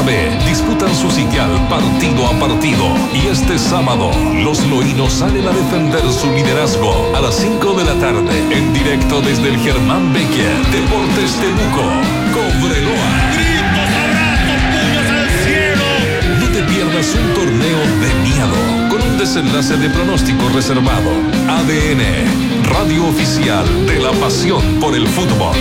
B disputan su sitial partido a partido y este sábado los loínos salen a defender su liderazgo a las 5 de la tarde en directo desde el Germán Becker Deportes Temuco. Cobreloa. ¡Gritos, abrazos, puños al cielo! No te pierdas un torneo de miedo con un desenlace de pronóstico reservado. ADN, radio oficial de la pasión por el fútbol.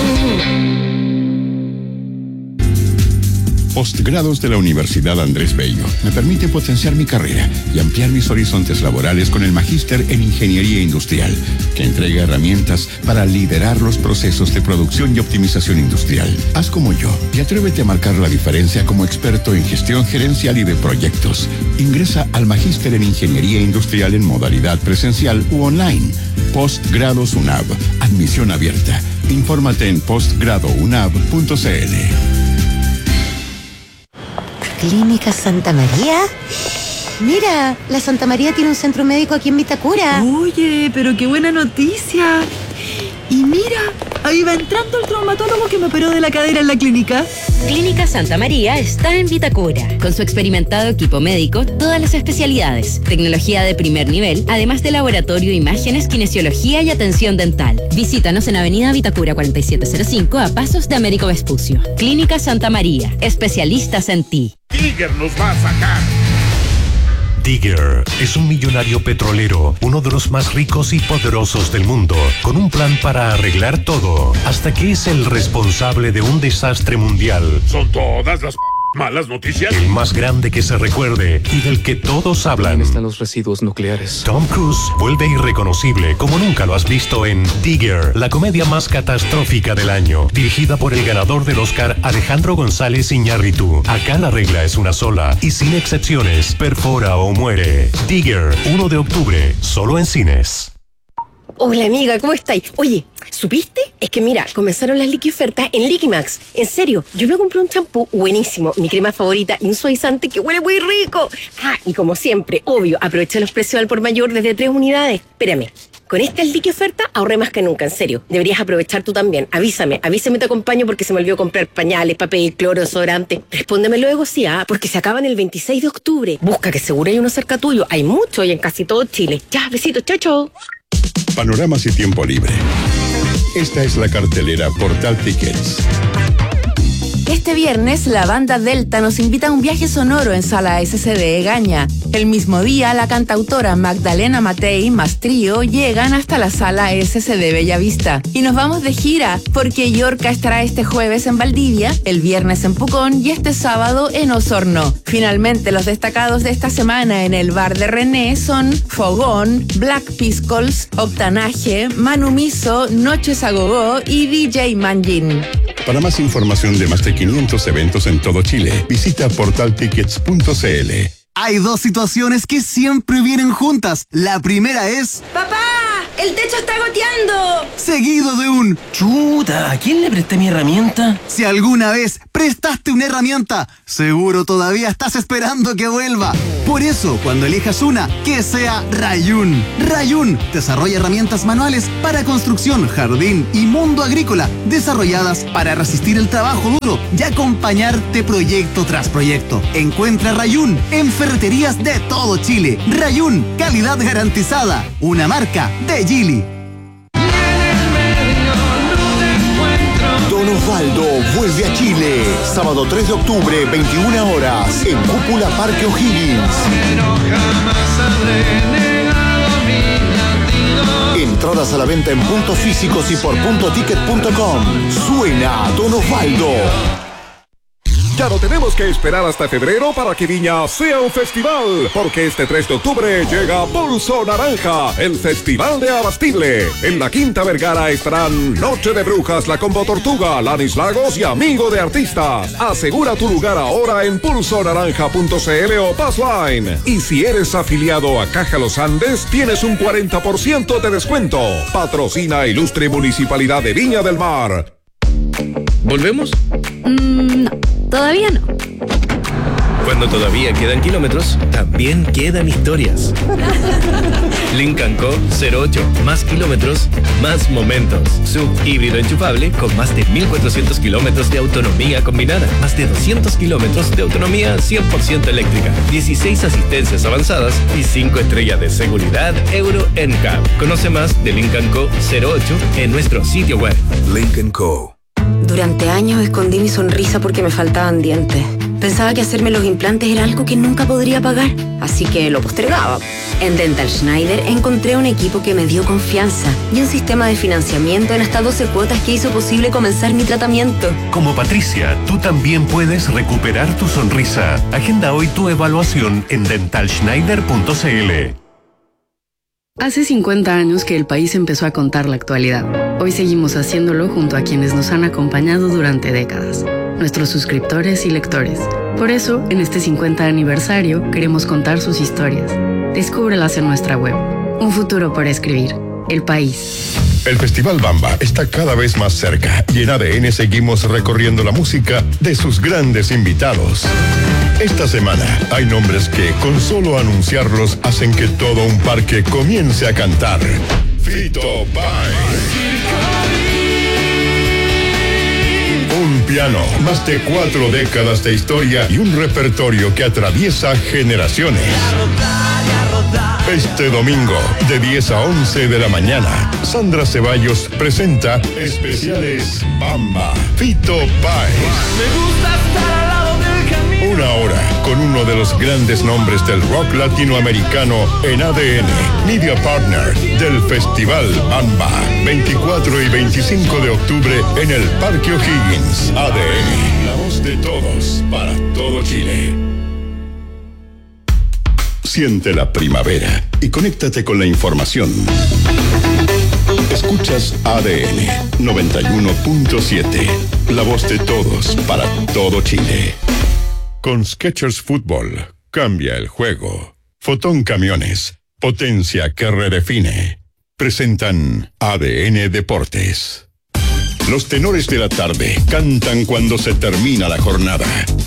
Postgrados de la Universidad Andrés Bello me permite potenciar mi carrera y ampliar mis horizontes laborales con el Magíster en Ingeniería Industrial, que entrega herramientas para liderar los procesos de producción y optimización industrial. Haz como yo y atrévete a marcar la diferencia como experto en gestión gerencial y de proyectos. Ingresa al Magíster en Ingeniería Industrial en modalidad presencial u online. Postgrados UNAV. Admisión abierta. Infórmate en postgradounab.cl. ¿Clínica Santa María? Mira, la Santa María tiene un centro médico aquí en Vitacura. Oye, pero qué buena noticia. Y mira, ahí va entrando el traumatólogo que me operó de la cadera en la clínica. Clínica Santa María está en Vitacura. Con su experimentado equipo médico, todas las especialidades, tecnología de primer nivel, además de laboratorio, imágenes, kinesiología y atención dental. Visítanos en Avenida Vitacura 4705 a pasos de Américo Vespucio. Clínica Santa María, especialistas en ti. Tiger nos va a sacar. Digger es un millonario petrolero, uno de los más ricos y poderosos del mundo, con un plan para arreglar todo, hasta que es el responsable de un desastre mundial. Son todas las malas noticias. El más grande que se recuerde y del que todos hablan. ¿Dónde están los residuos nucleares? Tom Cruise vuelve irreconocible como nunca lo has visto en Digger, la comedia más catastrófica del año, dirigida por el ganador del Oscar Alejandro González Iñárritu. Acá la regla es una sola y sin excepciones, perfora o muere. Digger, 1 de octubre, solo en cines. Hola amiga, ¿cómo estáis? Oye, ¿supiste? Es que mira, comenzaron las liquiofertas en Liquimax. En serio, yo me compré un champú buenísimo, mi crema favorita y un suavizante que huele muy rico. Ah, y como siempre, obvio, aproveché los precios al por mayor desde 3 unidades. Espérame, con esta liquioferta ahorré más que nunca, en serio. Deberías aprovechar tú también. Avísame, te acompaño porque se me olvidó comprar pañales, papel, cloro, desodorante. Respóndeme luego, sí, porque se acaban el 26 de octubre. Busca que seguro hay uno cerca tuyo. Hay mucho y en casi todo Chile. Ya, besitos, chao, chao. Panoramas y tiempo libre. Esta es la cartelera Portal Tickets. Este viernes, la banda Delta nos invita a un viaje sonoro en Sala SCD Egaña. El mismo día, la cantautora Magdalena Matei más trío llegan hasta la Sala SCD Bellavista. Y nos vamos de gira, porque Yorka estará este jueves en Valdivia, el viernes en Pucón y este sábado en Osorno. Finalmente, los destacados de esta semana en el bar de René son Fogón, Black Piscols, Octanaje, Manu Miso, Noches a Gogó y DJ Manjin. Para más información de más de 500 eventos en todo Chile, visita portaltickets.cl. Hay dos situaciones que siempre vienen juntas. La primera es... ¡Papá! ¡El techo está goteando! Seguido de un... ¡Chuta! ¿A quién le presté mi herramienta? Si alguna vez prestaste una herramienta, seguro todavía estás esperando que vuelva. Por eso, cuando elijas una, que sea Rayun. Rayun desarrolla herramientas manuales para construcción, jardín y mundo agrícola, desarrolladas para resistir el trabajo duro y acompañarte proyecto tras proyecto. Encuentra Rayun en ferreterías de todo Chile. Rayun, calidad garantizada. Una marca de Gili. Don Osvaldo vuelve a Chile. Sábado 3 de octubre, 21 horas, en Cúpula Parque O'Higgins. Entradas a la venta en puntos físicos y por puntoticket.com. Suena Don Osvaldo. Ya no tenemos que esperar hasta febrero para que Viña sea un festival, porque este 3 de octubre llega Pulso Naranja, el festival de Abastible. En la Quinta Vergara estarán Noche de Brujas, La Combo Tortuga, Lanis Lagos y Amigo de Artistas. Asegura tu lugar ahora en pulsonaranja.cl o Passline. Y si eres afiliado a Caja Los Andes, tienes un 40% de descuento. Patrocina Ilustre Municipalidad de Viña del Mar. ¿Volvemos? No, todavía no. Cuando todavía quedan kilómetros, también quedan historias. Lincoln Co. 08. Más kilómetros, más momentos. Sub híbrido enchufable con más de 1.400 kilómetros de autonomía combinada. Más de 200 kilómetros de autonomía 100% eléctrica. 16 asistencias avanzadas y 5 estrellas de seguridad Euro NCAP. Conoce más de Lincoln Co. 08 en nuestro sitio web. Lincoln Co. Durante años escondí mi sonrisa porque me faltaban dientes. Pensaba que hacerme los implantes era algo que nunca podría pagar, así que lo postergaba. En Dental Schneider encontré un equipo que me dio confianza y un sistema de financiamiento en hasta 12 cuotas que hizo posible comenzar mi tratamiento. Como Patricia, tú también puedes recuperar tu sonrisa. Agenda hoy tu evaluación en dentalschneider.cl. Hace 50 años que el país empezó a contar la actualidad. Hoy seguimos haciéndolo junto a quienes nos han acompañado durante décadas, nuestros suscriptores y lectores. Por eso, en este 50 aniversario, queremos contar sus historias. Descúbrelas en nuestra web. Un futuro por escribir. El país. El Festival Bamba está cada vez más cerca y en ADN seguimos recorriendo la música de sus grandes invitados. Esta semana hay nombres que con solo anunciarlos hacen que todo un parque comience a cantar. Fito Páez. Un piano, más de 4 décadas de historia y un repertorio que atraviesa generaciones. Este domingo, de 10 a 11 de la mañana, Sandra Ceballos presenta Especiales Bamba. Fito Páez. Me gusta estar al lado del camino. Una hora con uno de los grandes nombres del rock latinoamericano en ADN, Media Partner del Festival Bamba. 24 y 25 de octubre en el Parque O'Higgins. ADN, la voz de todos para todo Chile. Siente la primavera y conéctate con la información. Escuchas ADN 91.7, la voz de todos para todo Chile. Con Skechers Fútbol, cambia el juego. Fotón Camiones, potencia que redefine. Presentan ADN Deportes. Los tenores de la tarde cantan cuando se termina la jornada.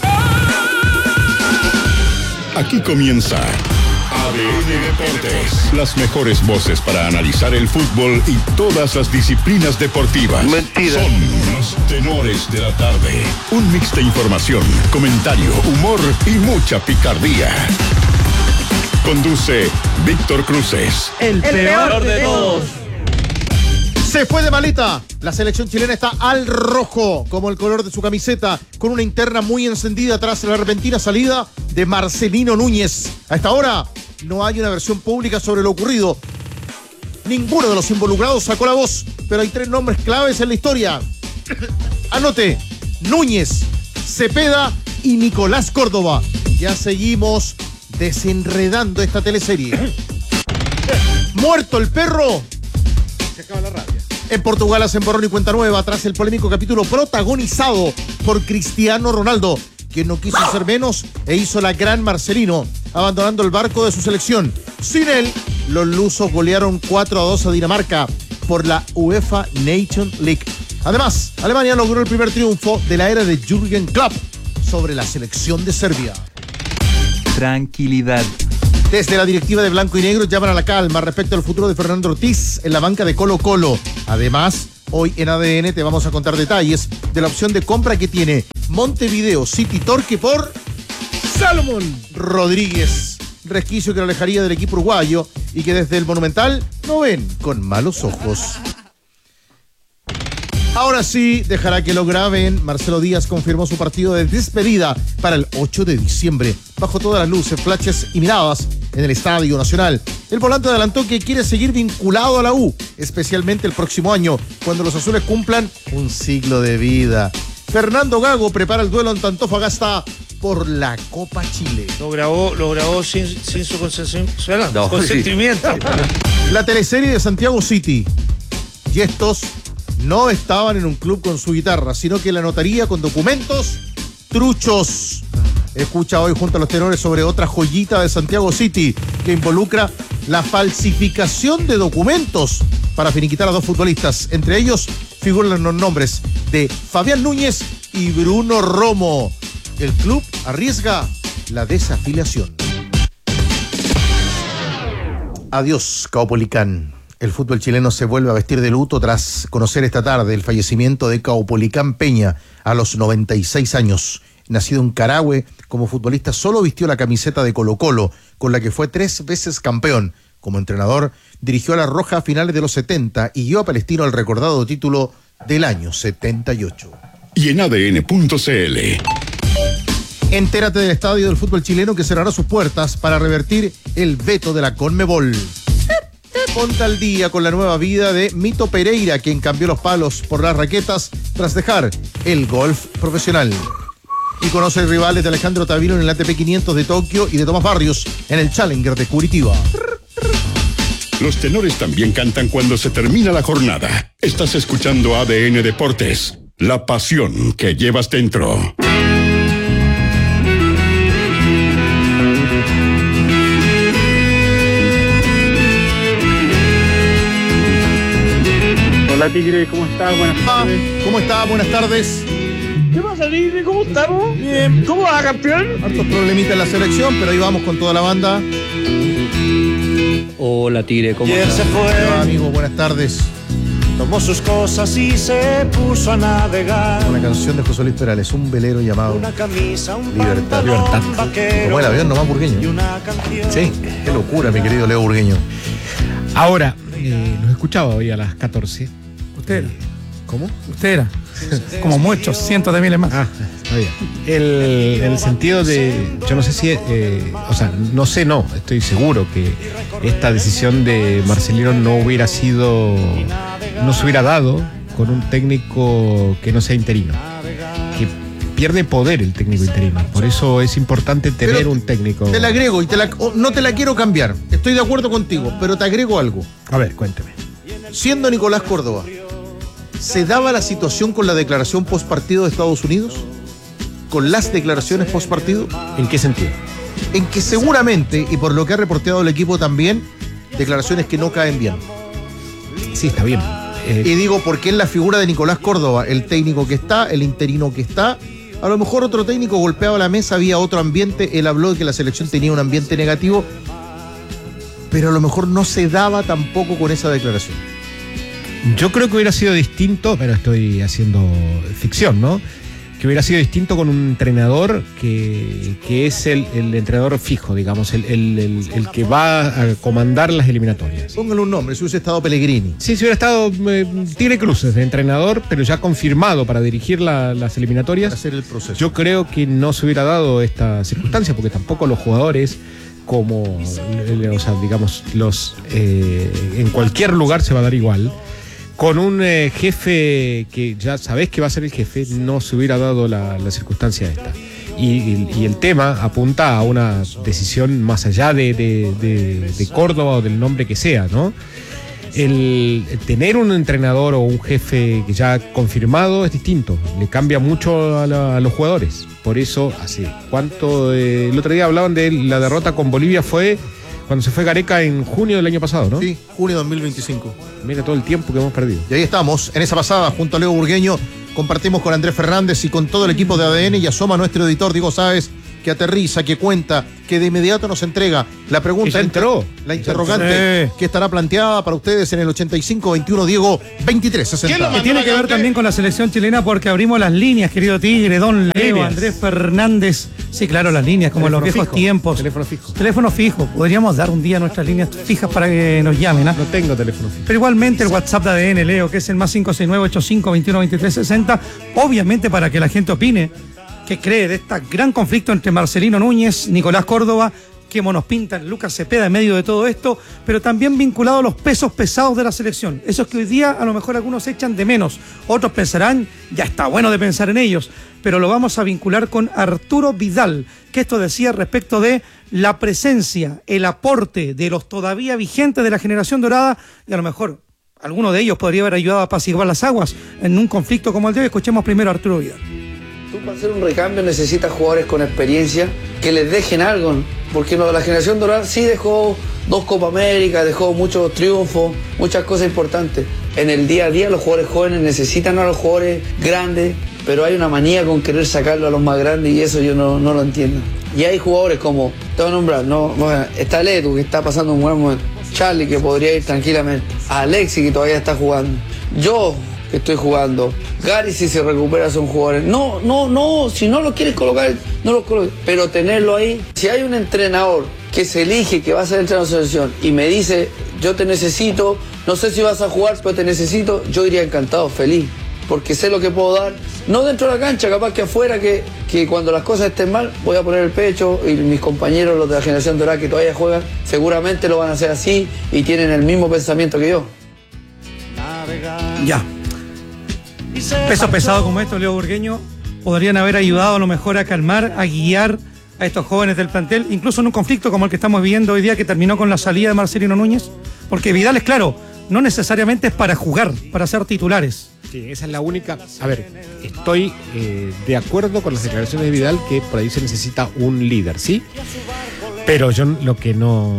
Aquí comienza ADN Deportes. Las mejores voces para analizar el fútbol y todas las disciplinas deportivas. Mentira. Son los tenores de la tarde. Un mix de información, comentario, humor y mucha picardía. Conduce Víctor Cruces. El peor de todos. Se fue de maleta. La selección chilena está al rojo, como el color de su camiseta, con una interna muy encendida tras la repentina salida de Marcelino Núñez. A esta hora no hay una versión pública sobre lo ocurrido. Ninguno de los involucrados sacó la voz, pero hay 3 nombres claves en la historia. Anote: Núñez, Cepeda y Nicolás Córdoba. Ya seguimos desenredando esta teleserie. Muerto el perro. Se acaba la rabia. En Portugal hacen borrón y cuenta nueva tras el polémico capítulo protagonizado por Cristiano Ronaldo, quien no quiso ser menos e hizo la gran Marcelino, abandonando el barco de su selección. Sin él, los lusos golearon 4-2 a Dinamarca por la UEFA Nations League. Además, Alemania logró el primer triunfo de la era de Jürgen Klopp sobre la selección de Serbia. Tranquilidad. Desde la directiva de Blanco y Negro llaman a la calma respecto al futuro de Fernando Ortiz en la banca de Colo-Colo. Además, hoy en ADN te vamos a contar detalles de la opción de compra que tiene Montevideo City Torque por Salomón Rodríguez. Resquicio que lo alejaría del equipo uruguayo y que desde el Monumental no ven con malos ojos. Ahora sí, dejará que lo graben. Marcelo Díaz confirmó su partido de despedida para el 8 de diciembre. Bajo todas las luces, flashes y miradas en el Estadio Nacional. El volante adelantó que quiere seguir vinculado a la U, especialmente el próximo año, cuando los azules cumplan un siglo de vida. Fernando Gago prepara el duelo ante Antofagasta por la Copa Chile. Lo grabó sin su consentimiento. La teleserie de Santiago City. Y estos no estaban en un club con su guitarra, sino que la notaría con documentos truchos. Escucha hoy junto a los tenores sobre otra joyita de Santiago City que involucra la falsificación de documentos para finiquitar a 2 futbolistas. Entre ellos figuran los nombres de Fabián Núñez y Bruno Romo. El club arriesga la desafiliación. Adiós, Caupolicán. El fútbol chileno se vuelve a vestir de luto tras conocer esta tarde el fallecimiento de Caupolicán Peña a los 96 años. Nacido en Carahue, como futbolista solo vistió la camiseta de Colo-Colo, con la que fue 3 veces campeón. Como entrenador, dirigió a la Roja a finales de los 70 y guió a Palestino al recordado título del año 78. Y en ADN.cl. Entérate del estadio del fútbol chileno que cerrará sus puertas para revertir el veto de la Conmebol. Ponte al día con la nueva vida de Mito Pereira, quien cambió los palos por las raquetas tras dejar el golf profesional. Y conoce rivales de Alejandro Tavilo en el ATP 500 de Tokio y de Tomás Barrios en el Challenger de Curitiba. Los tenores también cantan cuando se termina la jornada. Estás escuchando ADN Deportes, la pasión que llevas dentro. Hola Tigre, ¿cómo estás? Buenas tardes. ¿Cómo estás? Buenas tardes. ¿Qué pasa, Tigre? ¿Cómo estamos? Bien. ¿Cómo va, campeón? Hartos problemitas en la selección, pero ahí vamos con toda la banda. Hola Tigre, ¿cómo estás? Se fue. Hola, amigo, buenas tardes. Tomó sus cosas y se puso a navegar. Una canción de José Luis Perales, un velero llamado Una camisa, un Libertad. pantalón vaquero. Como el avión nomás burgueño. Y una canción. Sí, qué locura, mi querido Leo Burgueño. Ahora, los escuchaba hoy a las 14. Usted era. ¿Cómo? Usted era. Como muchos, cientos de miles más. Está bien. El sentido de, yo no sé si, estoy seguro que esta decisión de Marcelino no se hubiera dado con un técnico que no sea interino, que pierde poder el técnico interino. Por eso es importante tener pero un técnico. Te la agrego y no te la quiero cambiar. Estoy de acuerdo contigo, pero te agrego algo. A ver, cuénteme. Siendo Nicolás Córdoba, ¿se daba la situación con la declaración postpartido de Estados Unidos? ¿Con las declaraciones postpartido? ¿En qué sentido? En que seguramente, y por lo que ha reporteado el equipo también, declaraciones que no caen bien. Sí, está bien. Y digo, porque es la figura de Nicolás Córdoba, el técnico que está, el interino que está. A lo mejor otro técnico golpeaba la mesa, había otro ambiente, él habló de que la selección tenía un ambiente negativo, pero a lo mejor no se daba tampoco con esa declaración. Yo creo que hubiera sido distinto, pero estoy haciendo ficción, ¿no? Que hubiera sido distinto con un entrenador que es el entrenador fijo, digamos, el que va a comandar las eliminatorias. Póngale un nombre, si hubiese estado Pellegrini. Sí, si hubiera estado Tigre Cruces de entrenador, pero ya confirmado para dirigir las eliminatorias. Para hacer el proceso. Yo creo que no se hubiera dado esta circunstancia, porque tampoco los jugadores, como, digamos, en cualquier lugar se va a dar igual. Con un jefe que ya sabés que va a ser el jefe, no se hubiera dado la circunstancia esta. Y el tema apunta a una decisión más allá de Córdoba o del nombre que sea, ¿no? El tener un entrenador o un jefe que ya confirmado es distinto, le cambia mucho a los jugadores. Por eso, el otro día hablaban de la derrota con Bolivia, fue cuando se fue Gareca en junio del año pasado, ¿no? Sí, junio de 2025. Mira todo el tiempo que hemos perdido. Y ahí estamos, en esa pasada, junto a Leo Burgueño, compartimos con Andrés Fernández y con todo el equipo de ADN, y asoma nuestro editor Diego Sáez, que aterriza, que cuenta, que de inmediato nos entrega la pregunta. La interrogante que estará planteada para ustedes en el 85-21, Diego 23-60. Que tiene que ver también con la selección chilena, porque abrimos las líneas, querido Tigre, don Leo, Andrés Fernández. Sí, claro, las líneas, como en los viejos tiempos. Teléfono fijo. Teléfono fijo. Podríamos dar un día nuestras líneas fijas para que nos llamen, ¿ah? No tengo teléfono fijo. Pero igualmente el WhatsApp de ADN, Leo, que es el más 569-85-21-23-60, obviamente para que la gente opine qué cree de este gran conflicto entre Marcelino Núñez, Nicolás Córdoba, que nos pintan Lucas Cepeda en medio de todo esto, pero también vinculado a los pesos pesados de la selección. Esos que hoy día a lo mejor algunos echan de menos, otros pensarán, ya está bueno de pensar en ellos, pero lo vamos a vincular con Arturo Vidal, que esto decía respecto de la presencia, el aporte de los todavía vigentes de la generación dorada, y a lo mejor alguno de ellos podría haber ayudado a apaciguar las aguas en un conflicto como el de hoy. Escuchemos primero a Arturo Vidal. Tú para hacer un recambio necesitas jugadores con experiencia que les dejen algo, porque la generación dorada sí dejó 2 Copa América, dejó muchos triunfos, muchas cosas importantes. En el día a día los jugadores jóvenes necesitan a los jugadores grandes, pero hay una manía con querer sacarlo a los más grandes y eso yo no lo entiendo. Y hay jugadores como, te voy a nombrar, está Letu, que está pasando un buen momento. Charlie, que podría ir tranquilamente. Alexi, que todavía está jugando. Yo, que estoy jugando. Gary, si se recupera, son jugadores. No, si no lo quieres colocar, no lo coloques. Pero tenerlo ahí. Si hay un entrenador que se elige, que va a ser entrenador de selección, y me dice, yo te necesito, no sé si vas a jugar, pero te necesito, yo iría encantado, feliz. Porque sé lo que puedo dar. No dentro de la cancha, capaz que afuera, que cuando las cosas estén mal, voy a poner el pecho, y mis compañeros, los de la generación dorada que todavía juegan, seguramente lo van a hacer así y tienen el mismo pensamiento que yo. Ya. Peso pesado como esto, Leo Burgueño, podrían haber ayudado a lo mejor a calmar, a guiar a estos jóvenes del plantel, incluso en un conflicto como el que estamos viviendo hoy día, que terminó con la salida de Marcelino Núñez, porque Vidal, es claro, no necesariamente es para jugar, para ser titulares. Sí, esa es la única. A ver, estoy de acuerdo con las declaraciones de Vidal, que por ahí se necesita un líder, ¿sí? Pero yo lo que no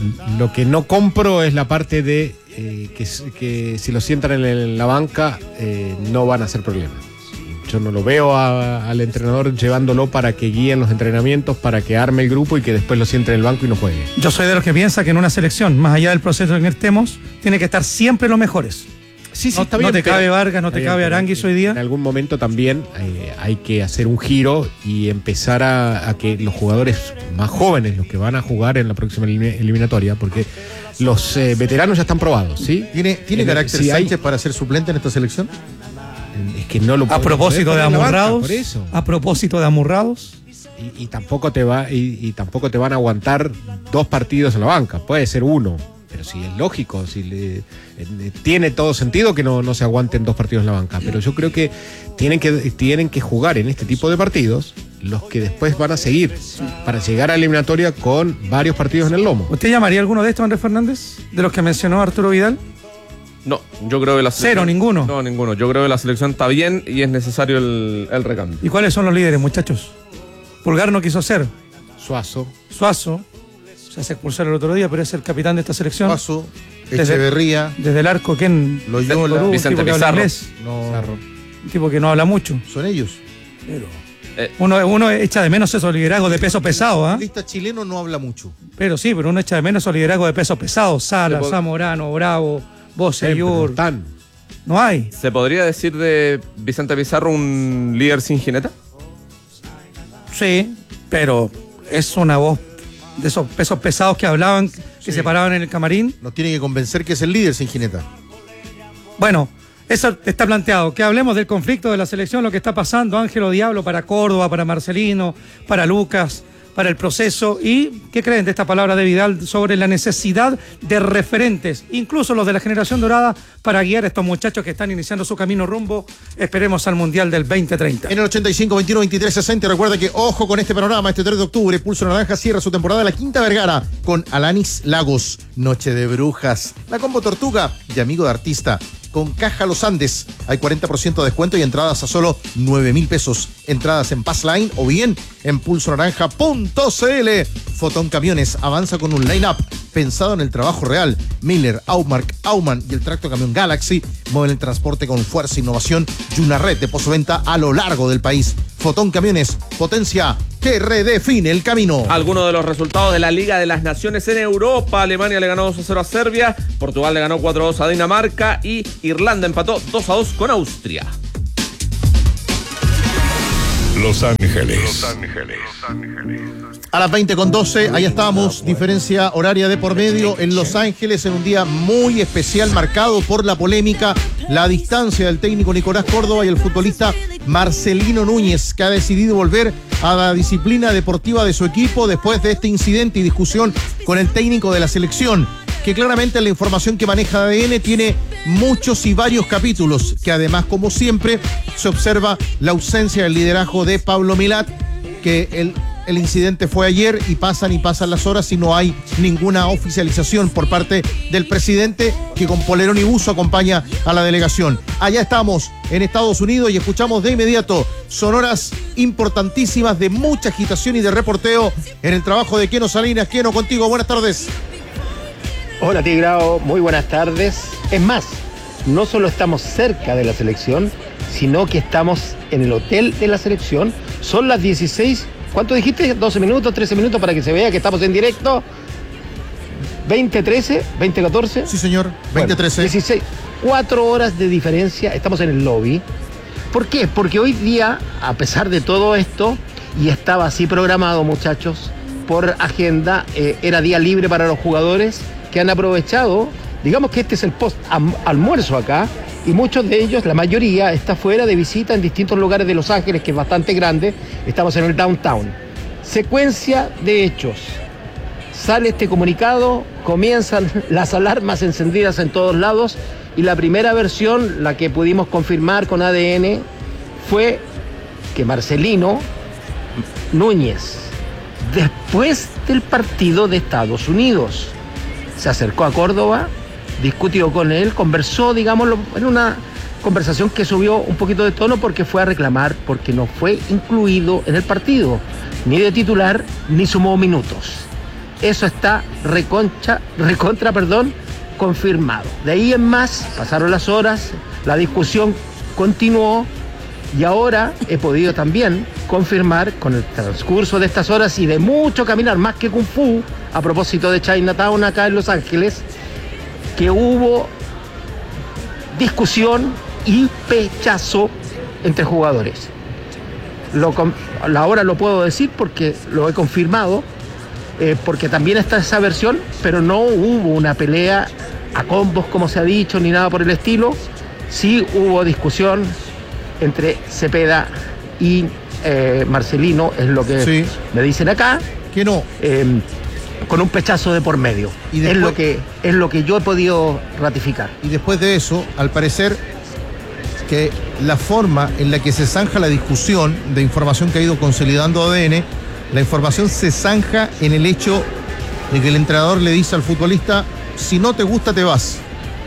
compro es la parte de que si lo sientan en la banca no van a ser problemas. Yo no lo veo al entrenador llevándolo para que guíen los entrenamientos, para que arme el grupo y que después lo sienten en el banco y no juegue. Yo soy de los que piensa que en una selección, más allá del proceso en que estemos, tiene que estar siempre los mejores. Sí, no, está bien. No te cabe Vargas, no te cabe Aránguiz hoy día. En algún momento también hay que hacer un giro y empezar a que los jugadores más jóvenes, los que van a jugar en la próxima eliminatoria, porque los veteranos ya están probados, ¿sí? ¿Tiene carácter Sánchez para ser suplente en esta selección? Es que no lo a propósito de amurrados, por eso. A propósito de amurrados. Y tampoco te van a aguantar 2 partidos en la banca, puede ser 1. Pero sí, es lógico, tiene todo sentido que no se aguanten 2 partidos en la banca, pero yo creo que tienen que jugar en este tipo de partidos los que después van a seguir para llegar a la eliminatoria con varios partidos en el lomo. ¿Usted llamaría alguno de estos, Andrés Fernández, de los que mencionó Arturo Vidal? No, yo creo que la selección... ¿Cero, ninguno? No, ninguno. Yo creo que la selección está bien y es necesario el recambio. ¿Y cuáles son los líderes, muchachos? Pulgar no quiso ser. Suazo. Se expulsó el otro día, pero es el capitán de esta selección. Paso, Echeverría. Desde el arco, ¿quién? Loyola. Vicente Pizarro. Un tipo que no habla mucho. Son ellos. Pero uno echa de menos esos liderazgos de peso pesado. El futbolista chileno no habla mucho. Pero sí, pero uno echa de menos esos liderazgos de peso pesado. Sala, Zamorano, Bravo, Boseyur. No hay. ¿Se podría decir de Vicente Pizarro un líder sin jineta? Sí, pero es una voz de esos pesos pesados que hablaban, que se paraban en el camarín. Nos tiene que convencer que es el líder sin jineta. Bueno, eso está planteado. Que hablemos del conflicto de la selección, lo que está pasando, Ángelo Diablo para Córdoba, para Marcelino, para Lucas, para el proceso. ¿Y qué creen de esta palabra de Vidal sobre la necesidad de referentes, incluso los de la generación dorada, para guiar a estos muchachos que están iniciando su camino rumbo, esperemos, al Mundial del 2030? En el 85, 21, 23, 60, recuerda que, ojo con este panorama, este 3 de octubre, Pulso Naranja cierra su temporada La Quinta Vergara con Alanis Lagos, Noche de Brujas, La Combo Tortuga y Amigo de Artista. Con Caja Los Andes hay 40% de descuento y entradas a solo 9.000 pesos. Entradas en Passline o bien en pulsonaranja.cl. Fotón Camiones avanza con un line-up pensado en el trabajo real. Miller, Aumark, Aumann y el tracto camión Galaxy mueven el transporte con fuerza e innovación y una red de postventa a lo largo del país. Fotón Camiones, potencia que redefine el camino. Algunos de los resultados de la Liga de las Naciones en Europa. Alemania le ganó 2-0 a Serbia, Portugal le ganó 4-2 a Dinamarca y Irlanda empató 2-2 con Austria. Los Ángeles. A las 20:12, ahí estamos, diferencia horaria de por medio en Los Ángeles, en un día muy especial marcado por la polémica, la distancia del técnico Nicolás Córdoba y el futbolista Marcelino Núñez, que ha decidido volver a la disciplina deportiva de su equipo después de este incidente y discusión con el técnico de la selección, que claramente la información que maneja ADN tiene muchos y varios capítulos, que además, como siempre, se observa la ausencia del liderazgo de Pablo Milat, que el incidente fue ayer y pasan las horas y no hay ninguna oficialización por parte del presidente, que con polerón y buzo acompaña a la delegación. Allá estamos en Estados Unidos y escuchamos de inmediato sonoras importantísimas de mucha agitación y de reporteo en el trabajo de Keno Salinas. Keno, contigo, buenas tardes. Hola Tigrao, muy buenas tardes. Es más, no solo estamos cerca de la selección, sino que estamos en el hotel de la selección. Son las 16:45 ¿Cuánto dijiste? 12 minutos, 13 minutos para que se vea que estamos en directo. 20-13, 20-14. Sí, señor, 20-13. 16, 4 horas de diferencia, estamos en el lobby. ¿Por qué? Porque hoy día, a pesar de todo esto, y estaba así programado, muchachos, por agenda, era día libre para los jugadores que han aprovechado, digamos que este es el post-almuerzo acá, y muchos de ellos, la mayoría, está fuera de visita en distintos lugares de Los Ángeles, que es bastante grande. Estamos en el downtown. Secuencia de hechos. Sale este comunicado, comienzan las alarmas encendidas en todos lados, y la primera versión, la que pudimos confirmar con ADN, fue que Marcelino Núñez, después del partido de Estados Unidos, se acercó a Córdoba, discutió con él, conversó, digámoslo, en una conversación que subió un poquito de tono porque fue a reclamar, porque no fue incluido en el partido, ni de titular, ni sumó minutos. Eso está recontra, confirmado. De ahí en más, pasaron las horas, la discusión continuó, y ahora he podido también confirmar, con el transcurso de estas horas y de mucho caminar, más que Kung Fu, a propósito de Chinatown acá en Los Ángeles, que hubo discusión y pechazo entre jugadores. Ahora lo puedo decir porque lo he confirmado, porque también está esa versión, pero no hubo una pelea a combos como se ha dicho, ni nada por el estilo. Sí hubo discusión entre Cepeda y Marcelino, es lo que sí me dicen acá. Que no. Con un pechazo de por medio. Y después, es lo que yo he podido ratificar. Y después de eso, al parecer, que la forma en la que se zanja la discusión de información que ha ido consolidando ADN, la información se zanja en el hecho de que el entrenador le dice al futbolista: si no te gusta, te vas.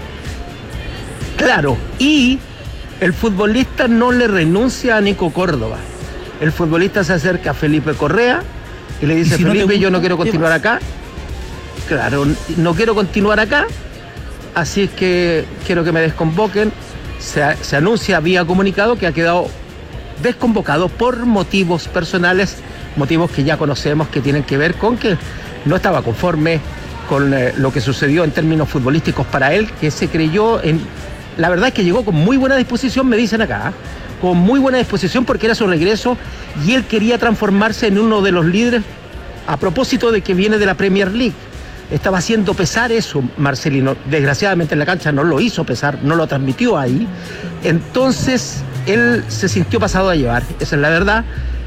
Claro, y el futbolista no le renuncia a Nico Córdoba. El futbolista se acerca a Felipe Correa y le dice: Felipe, yo no quiero continuar acá. Claro, no quiero continuar acá, así es que quiero que me desconvoquen. Se anuncia vía comunicado que ha quedado desconvocado por motivos personales, motivos que ya conocemos, que tienen que ver con que no estaba conforme con lo que sucedió en términos futbolísticos para él, que se creyó en... La verdad es que llegó con muy buena disposición, me dicen acá, con muy buena disposición porque era su regreso y él quería transformarse en uno de los líderes a propósito de que viene de la Premier League. Estaba haciendo pesar eso Marcelino. Desgraciadamente en la cancha no lo hizo pesar, no lo transmitió ahí. Entonces él se sintió pasado a llevar, esa es la verdad.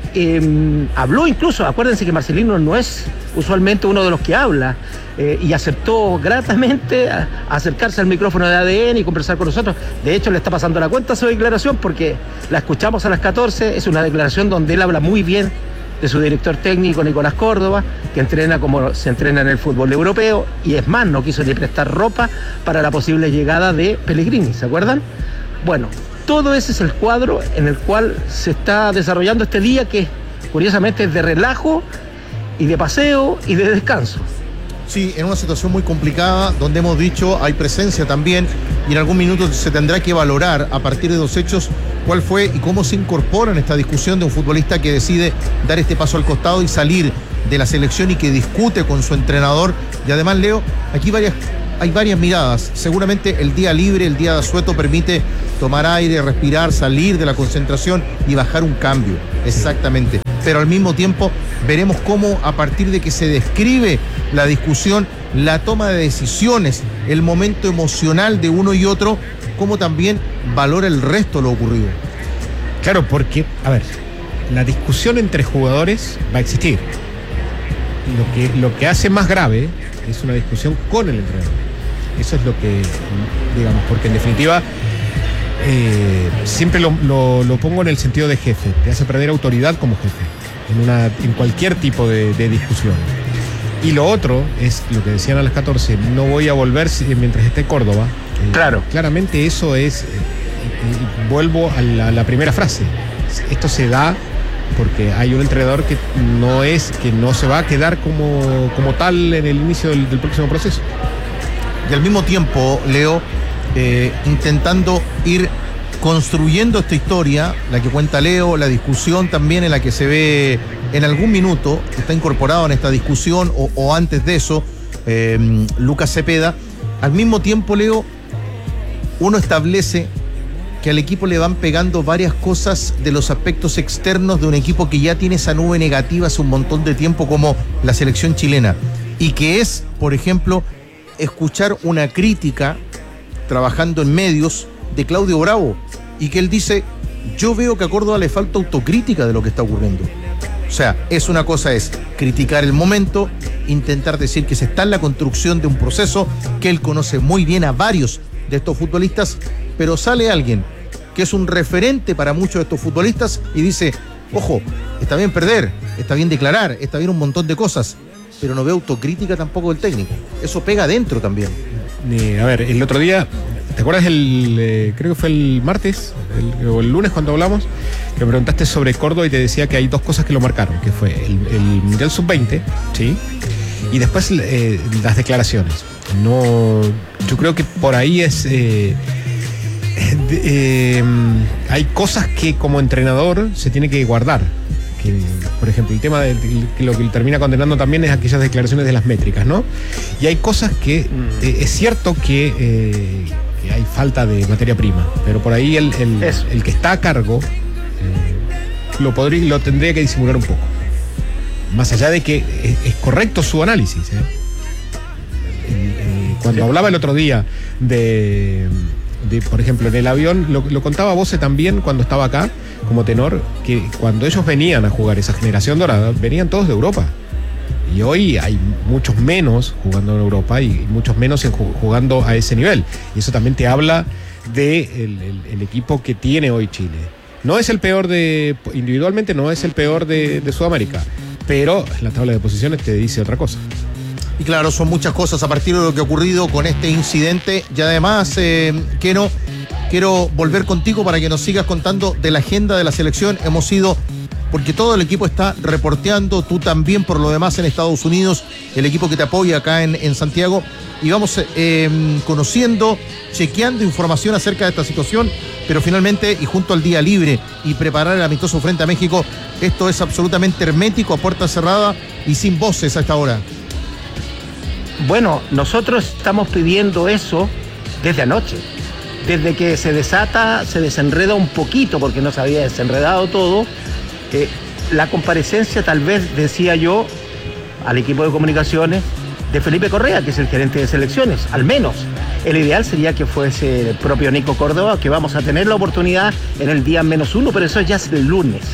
Habló incluso, acuérdense que Marcelino no es usualmente uno de los que habla, y aceptó gratamente acercarse al micrófono de ADN y conversar con nosotros. De hecho, le está pasando la cuenta su declaración porque la escuchamos a las 14, es una declaración donde él habla muy bien de su director técnico Nicolás Córdoba, que entrena como se entrena en el fútbol europeo, y es más, no quiso ni prestar ropa para la posible llegada de Pellegrini, ¿se acuerdan? Bueno, todo ese es el cuadro en el cual se está desarrollando este día, que curiosamente es de relajo y de paseo y de descanso. Sí, en una situación muy complicada, donde hemos dicho hay presencia también, y en algún minuto se tendrá que valorar a partir de los hechos cuál fue y cómo se incorpora en esta discusión de un futbolista que decide dar este paso al costado y salir de la selección y que discute con su entrenador. Y además, Leo, aquí hay varias miradas. Seguramente el día libre, el día de asueto, permite tomar aire, respirar, salir de la concentración y bajar un cambio. Exactamente. Pero al mismo tiempo veremos cómo, a partir de que se describe la discusión, la toma de decisiones, el momento emocional de uno y otro, cómo también valora el resto lo ocurrido. Claro, porque, a ver, la discusión entre jugadores va a existir. Lo que hace más grave es una discusión con el entrenador. Eso es lo que, digamos, porque en definitiva siempre lo pongo en el sentido de jefe. Te hace perder autoridad como jefe en cualquier tipo de discusión. Y lo otro es lo que decían a las 14, no voy a volver mientras esté Córdoba. Claro. Claramente eso es, vuelvo a la primera frase. Esto se da porque hay un entrenador que no se va a quedar como tal en el inicio del próximo proceso. Y al mismo tiempo, Leo, intentando ir construyendo esta historia, la que cuenta Leo, la discusión también en la que se ve en algún minuto, está incorporado en esta discusión, o antes de eso, Lucas Cepeda, al mismo tiempo, Leo, uno establece que al equipo le van pegando varias cosas de los aspectos externos de un equipo que ya tiene esa nube negativa hace un montón de tiempo, como la selección chilena, y que es, por ejemplo, escuchar una crítica trabajando en medios de Claudio Bravo, y que él dice: yo veo que a Córdoba le falta autocrítica de lo que está ocurriendo. O sea, una cosa es criticar el momento, intentar decir que se está en la construcción de un proceso, que él conoce muy bien a varios de estos futbolistas, pero sale alguien que es un referente para muchos de estos futbolistas y dice: ojo, está bien perder, está bien declarar, está bien un montón de cosas, pero no veo autocrítica tampoco del técnico. Eso pega adentro también. A ver, el otro día, ¿te acuerdas creo que fue el martes o el lunes cuando hablamos, que me preguntaste sobre Córdoba y te decía que hay dos cosas que lo marcaron, que fue el Mundial Sub-20, ¿sí? Y después las declaraciones. Yo creo que por ahí hay cosas que como entrenador se tiene que guardar. Que, por ejemplo, el tema de que lo que termina condenando también es aquellas declaraciones de las métricas, ¿no? Y hay cosas que es cierto que hay falta de materia prima, pero por ahí el que está a cargo lo tendría que disimular un poco. Más allá de que es correcto su análisis, cuando hablaba el otro día de por ejemplo, en el avión, lo contaba Bose también cuando estaba acá como tenor, que cuando ellos venían a jugar esa generación dorada, venían todos de Europa. Y hoy hay muchos menos jugando en Europa y muchos menos jugando a ese nivel. Y eso también te habla de el equipo que tiene hoy Chile. No es el peor individualmente no es el peor de Sudamérica, pero la tabla de posiciones te dice otra cosa. Y claro, son muchas cosas a partir de lo que ha ocurrido con este incidente. Y además, quiero volver contigo para que nos sigas contando de la agenda de la selección. Hemos ido, porque todo el equipo está reporteando, tú también por lo demás en Estados Unidos, el equipo que te apoya acá en Santiago, y vamos conociendo, chequeando información acerca de esta situación, pero finalmente, y junto al día libre y preparar el amistoso frente a México, esto es absolutamente hermético, a puerta cerrada y sin voces a esta hora. Bueno, nosotros estamos pidiendo eso desde anoche. Desde que se desenreda un poquito, porque no se había desenredado todo, la comparecencia, tal vez, decía yo, al equipo de comunicaciones de Felipe Correa, que es el gerente de selecciones, al menos. El ideal sería que fuese el propio Nico Córdoba, que vamos a tener la oportunidad en el día -1, pero eso ya es el lunes.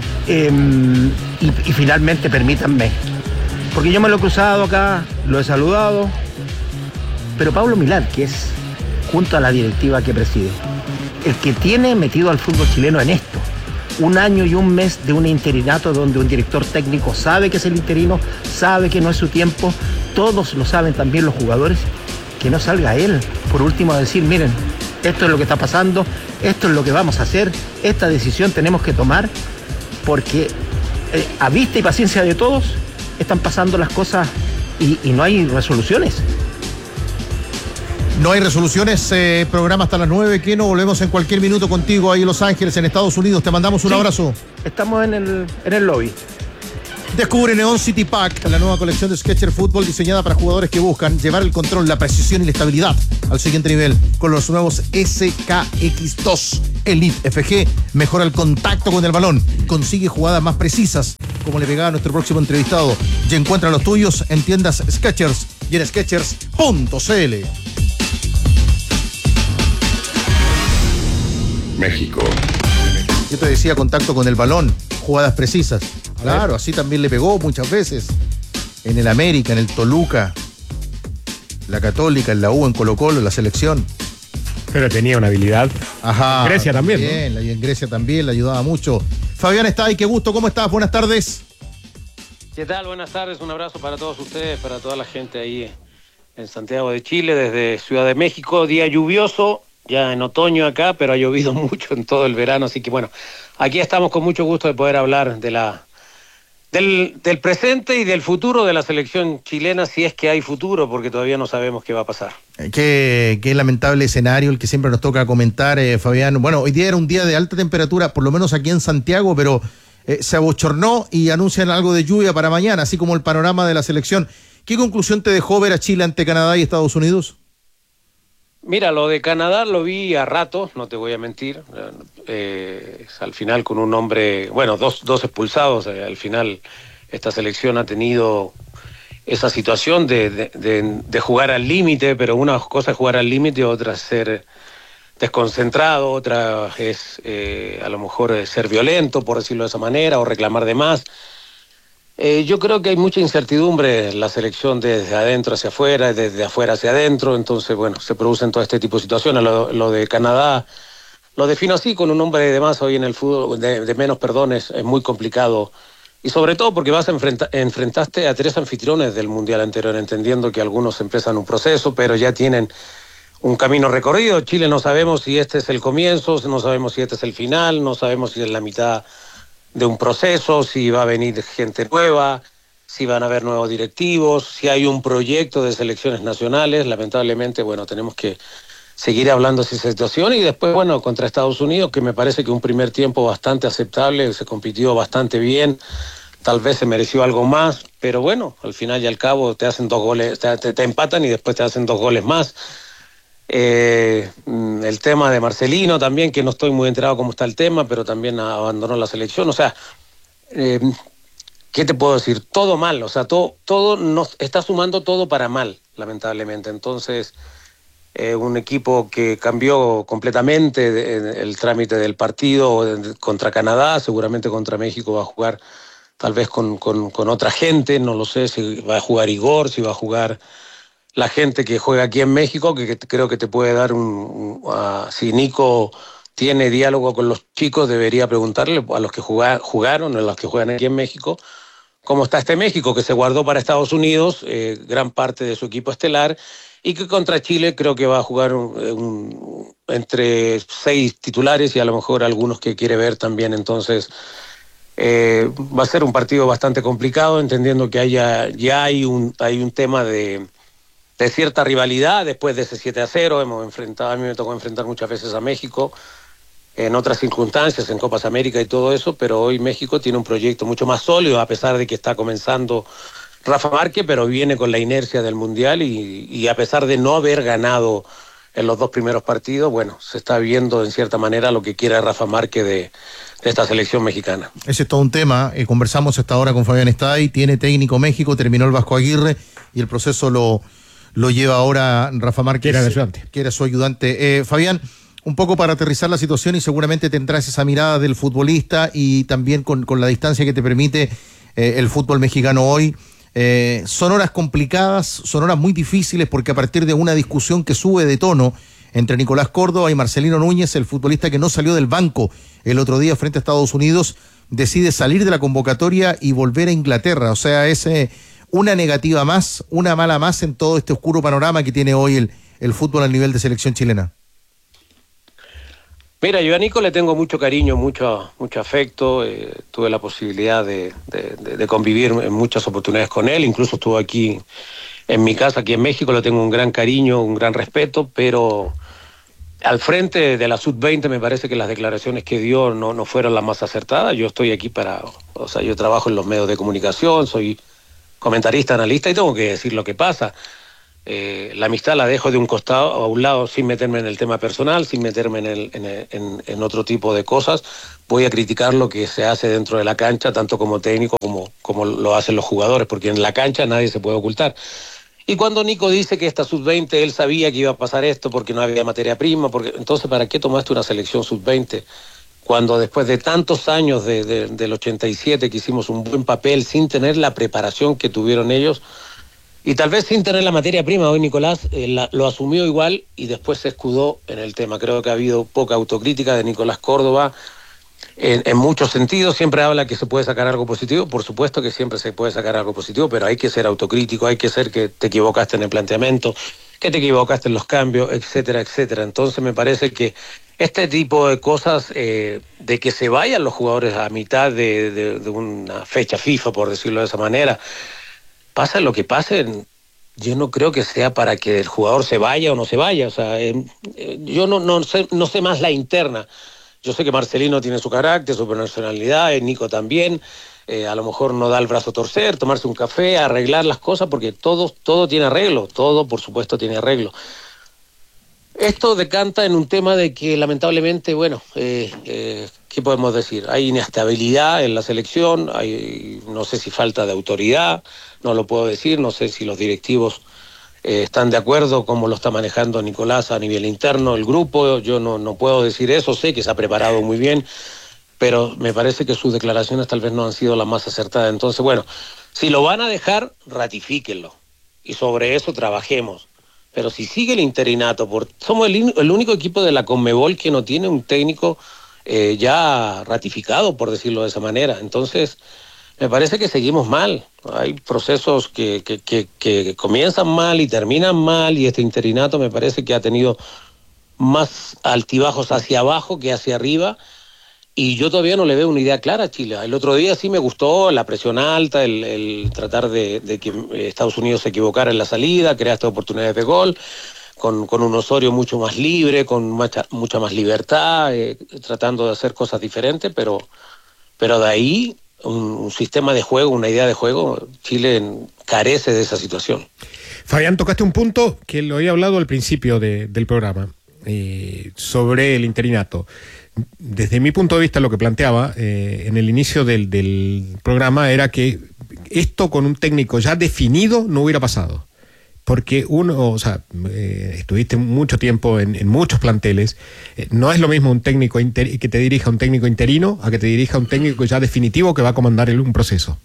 Y finalmente, permítanme, porque yo me lo he cruzado acá, lo he saludado, pero Pablo Milad, que es, junto a la directiva que preside, el que tiene metido al fútbol chileno en esto, 1 año y 1 mes de un interinato donde un director técnico sabe que es el interino, sabe que no es su tiempo, todos lo saben, también los jugadores, que no salga él, por último, a decir: miren, esto es lo que está pasando, esto es lo que vamos a hacer, esta decisión tenemos que tomar, porque a vista y paciencia de todos están pasando las cosas y no hay resoluciones. No hay resoluciones, programa hasta las 9, que no volvemos en cualquier minuto contigo ahí en Los Ángeles, en Estados Unidos. Te mandamos un abrazo. Estamos en el lobby. Descubre Neon City Pack, la nueva colección de Skechers Fútbol diseñada para jugadores que buscan llevar el control, la precisión y la estabilidad al siguiente nivel con los nuevos SKX2 Elite FG. Mejora el contacto con el balón, consigue jugadas más precisas, como le pegaba a nuestro próximo entrevistado. Y encuentra los tuyos en tiendas Skechers y en Skechers.cl. México. Yo te decía contacto con el balón, jugadas precisas. Claro, así también le pegó muchas veces. En el América, en el Toluca, la Católica, en la U, en Colo-Colo, en la selección. Pero tenía una habilidad. Ajá. En Grecia también. Bien, ¿no? Y en Grecia también le ayudaba mucho. Fabián está ahí, qué gusto, ¿cómo estás? Buenas tardes. ¿Qué tal? Buenas tardes, un abrazo para todos ustedes, para toda la gente ahí en Santiago de Chile, desde Ciudad de México. Día lluvioso, ya en otoño acá, pero ha llovido mucho en todo el verano, así que bueno, aquí estamos con mucho gusto de poder hablar del presente y del futuro de la selección chilena, si es que hay futuro, porque todavía no sabemos qué va a pasar. Qué lamentable escenario el que siempre nos toca comentar, Fabián. Bueno, hoy día era un día de alta temperatura, por lo menos aquí en Santiago, pero se abochornó y anuncian algo de lluvia para mañana, así como el panorama de la selección. ¿Qué conclusión te dejó ver a Chile ante Canadá y Estados Unidos? Mira, lo de Canadá lo vi a ratos, no te voy a mentir. Al final con un hombre, bueno, dos expulsados, al final esta selección ha tenido esa situación de jugar al límite, pero una cosa es jugar al límite, otra es ser desconcentrado, otra es a lo mejor ser violento, por decirlo de esa manera, o reclamar de más. Yo creo que hay mucha incertidumbre en la selección desde adentro hacia afuera, desde afuera hacia adentro, entonces bueno, se producen todo este tipo de situaciones. Lo de Canadá lo defino así, con un hombre de más hoy en el fútbol, de menos, perdón, es muy complicado. Y sobre todo porque enfrentaste a 3 anfitriones del Mundial anterior, entendiendo que algunos empiezan un proceso, pero ya tienen un camino recorrido. Chile no sabemos si este es el comienzo, no sabemos si este es el final, no sabemos si es la mitad de un proceso, si va a venir gente nueva, si van a haber nuevos directivos, si hay un proyecto de selecciones nacionales. Lamentablemente, bueno, tenemos que seguir hablando de esa situación. Y después, bueno, contra Estados Unidos, que me parece que un primer tiempo bastante aceptable, se compitió bastante bien, tal vez se mereció algo más, pero bueno, al final y al cabo te hacen 2 goles, te empatan y después te hacen 2 goles más. El tema de Marcelino también, que no estoy muy enterado cómo está el tema, pero también abandonó la selección. O sea, ¿qué te puedo decir? Todo mal, o sea, todo nos está sumando todo para mal, lamentablemente. Entonces, un equipo que cambió completamente el trámite del partido contra Canadá, seguramente contra México va a jugar tal vez con otra gente, no lo sé, si va a jugar Igor, si va a jugar la gente que juega aquí en México, que creo que te puede dar si Nico tiene diálogo con los chicos, debería preguntarle a los que jugaron, a los que juegan aquí en México, cómo está este México, que se guardó para Estados Unidos gran parte de su equipo estelar, y que contra Chile creo que va a jugar entre 6 titulares y a lo mejor algunos que quiere ver también. Entonces va a ser un partido bastante complicado, entendiendo que ya hay un tema de cierta rivalidad después de ese 7-0. A mí me tocó enfrentar muchas veces a México en otras circunstancias, en Copas América y todo eso, pero hoy México tiene un proyecto mucho más sólido, a pesar de que está comenzando Rafa Márquez, pero viene con la inercia del Mundial y a pesar de no haber ganado en los 2 primeros partidos, bueno, se está viendo en cierta manera lo que quiere Rafa Márquez de esta selección mexicana. Ese es todo un tema. Conversamos hasta ahora con Fabián Estay, tiene técnico México, terminó el Vasco Aguirre y el proceso lo lleva ahora Rafa Márquez, que era su ayudante. Fabián, un poco para aterrizar la situación, y seguramente tendrás esa mirada del futbolista y también con la distancia que te permite el fútbol mexicano hoy. Son horas complicadas, son horas muy difíciles, porque a partir de una discusión que sube de tono entre Nicolás Córdoba y Marcelino Núñez, el futbolista que no salió del banco el otro día frente a Estados Unidos, decide salir de la convocatoria y volver a Inglaterra. O sea, es una negativa más, una mala más en todo este oscuro panorama que tiene hoy el fútbol a nivel de selección chilena. Mira, yo a Nico le tengo mucho cariño, mucho afecto. Tuve la posibilidad de convivir en muchas oportunidades con él, incluso estuvo aquí en mi casa, aquí en México. Le tengo un gran cariño, un gran respeto, pero al frente de la Sub-20 me parece que las declaraciones que dio no fueron las más acertadas. Yo estoy aquí yo trabajo en los medios de comunicación, soy comentarista, analista, y tengo que decir lo que pasa. La amistad la dejo de un costado, a un lado, sin meterme en el tema personal, sin meterme en otro tipo de cosas. Voy a criticar lo que se hace dentro de la cancha, tanto como técnico como lo hacen los jugadores, porque en la cancha nadie se puede ocultar. Y cuando Nico dice que esta Sub-20, él sabía que iba a pasar esto porque no había materia prima, entonces ¿para qué tomaste una selección Sub-20? Cuando después de tantos años del 87 que hicimos un buen papel sin tener la preparación que tuvieron ellos, y tal vez sin tener la materia prima, hoy Nicolás lo asumió igual y después se escudó en el tema. Creo que ha habido poca autocrítica de Nicolás Córdoba en muchos sentidos. Siempre habla que se puede sacar algo positivo, por supuesto que siempre se puede sacar algo positivo, pero hay que ser autocrítico, hay que ser que te equivocaste en el planteamiento, que te equivocaste en los cambios, etcétera, etcétera. Entonces me parece que este tipo de cosas, de que se vayan los jugadores a mitad de una fecha FIFA, por decirlo de esa manera, pasa lo que pase, yo no creo que sea para que el jugador se vaya o no se vaya. O sea, yo no sé más la interna. yo sé que Marcelino tiene su carácter, su personalidad, Nico también. A lo mejor no da el brazo a torcer, tomarse un café, arreglar las cosas, porque todo tiene arreglo, todo por supuesto tiene arreglo. Esto decanta en un tema de que lamentablemente, bueno, ¿qué podemos decir? Hay inestabilidad en la selección, hay, no sé si falta de autoridad, no lo puedo decir, no sé si los directivos están de acuerdo cómo lo está manejando Nicolás a nivel interno, el grupo, yo no puedo decir eso, sé que se ha preparado muy bien, pero me parece que sus declaraciones tal vez no han sido las más acertadas. Entonces, bueno, si lo van a dejar, ratifíquenlo, y sobre eso trabajemos. Pero si sigue el interinato, somos el único equipo de la Conmebol que no tiene un técnico ya ratificado, por decirlo de esa manera. Entonces, me parece que seguimos mal. Hay procesos que comienzan mal y terminan mal, y este interinato me parece que ha tenido más altibajos hacia abajo que hacia arriba, y yo todavía no le veo una idea clara a Chile. El otro día sí me gustó la presión alta, el tratar de que Estados Unidos se equivocara en la salida, creaste oportunidades de gol, con un Osorio mucho más libre, con mucha más libertad, tratando de hacer cosas diferentes, pero de ahí un sistema de juego, una idea de juego, Chile carece de esa situación. Fabián, tocaste un punto que lo había hablado al principio del programa, sobre el interinato. Desde mi punto de vista, lo que planteaba en el inicio del programa era que esto con un técnico ya definido no hubiera pasado. Porque estuviste mucho tiempo en muchos planteles, no es lo mismo un técnico que te dirija un técnico interino a que te dirija un técnico ya definitivo que va a comandar un proceso.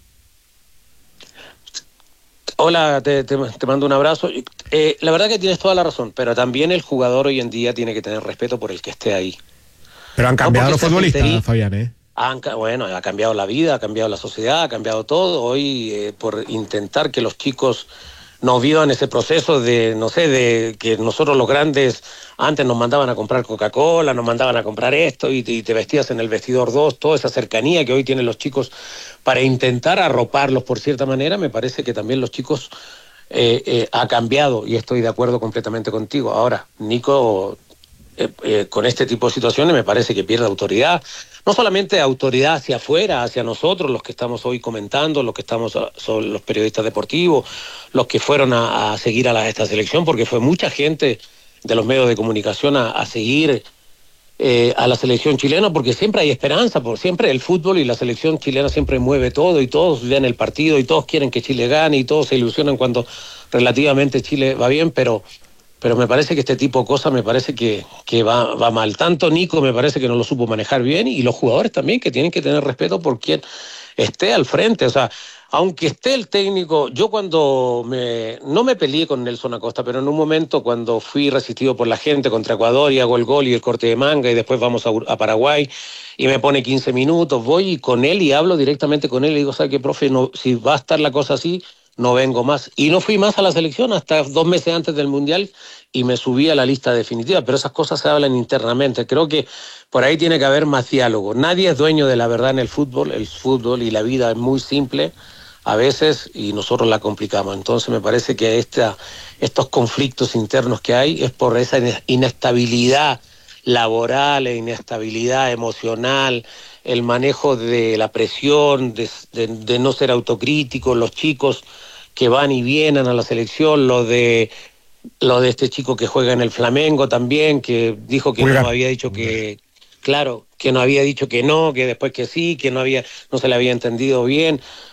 Hola, te mando un abrazo. La verdad que tienes toda la razón, pero también el jugador hoy en día tiene que tener respeto por el que esté ahí. Pero han cambiado los futbolistas, Fabián, Bueno, ha cambiado la vida, ha cambiado la sociedad, ha cambiado todo. Hoy, por intentar que los chicos no vivan ese proceso de que nosotros los grandes antes nos mandaban a comprar Coca-Cola, nos mandaban a comprar esto y te vestías en el vestidor 2, toda esa cercanía que hoy tienen los chicos para intentar arroparlos por cierta manera, me parece que también los chicos ha cambiado, y estoy de acuerdo completamente contigo. Ahora, Nico, con este tipo de situaciones me parece que pierde autoridad, no solamente autoridad hacia afuera, hacia nosotros, los que estamos hoy comentando, los que son los periodistas deportivos, los que fueron a seguir a esta selección, porque fue mucha gente de los medios de comunicación a seguir a la selección chilena, porque siempre hay esperanza, siempre el fútbol y la selección chilena siempre mueve todo, y todos ven el partido, y todos quieren que Chile gane, y todos se ilusionan cuando relativamente Chile va bien, pero me parece que este tipo de cosas me parece que va mal. Tanto Nico me parece que no lo supo manejar bien, y los jugadores también, que tienen que tener respeto por quien esté al frente. O sea, aunque esté el técnico, yo cuando no me peleé con Nelson Acosta, pero en un momento cuando fui resistido por la gente contra Ecuador y hago el gol y el corte de manga, y después vamos a Paraguay y me pone 15 minutos, voy con él y hablo directamente con él y digo, ¿sabe qué, profe? No, si va a estar la cosa así, no vengo más. Y no fui más a la selección hasta 2 meses antes del Mundial, y me subí a la lista definitiva, pero esas cosas se hablan internamente. Creo que por ahí tiene que haber más diálogo. Nadie es dueño de la verdad en el fútbol y la vida es muy simple a veces, y nosotros la complicamos. Entonces me parece que estos conflictos internos que hay es por esa inestabilidad laboral e inestabilidad emocional, el manejo de la presión, de no ser autocrítico, los chicos que van y vienen a la selección, lo de este chico que juega en el Flamengo también, que dijo que no había dicho que, claro, que no había dicho que no, que después que sí, que no se le había entendido bien.